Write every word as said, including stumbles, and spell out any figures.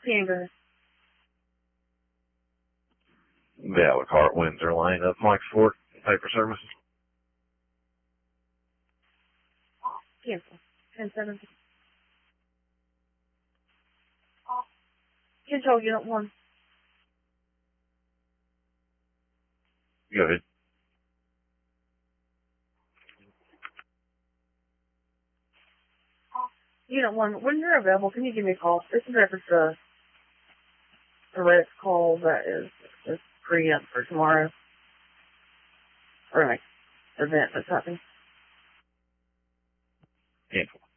Canberra. Valley Cart, Windsor Lane, up Mike Ford, paper services. Cancel. ten seventy. Control unit one. Go ahead. Unit one, when you're available, can you give me a call? This is reference to a red call that is just pre-up for tomorrow. Or like event that's happening. Cancel.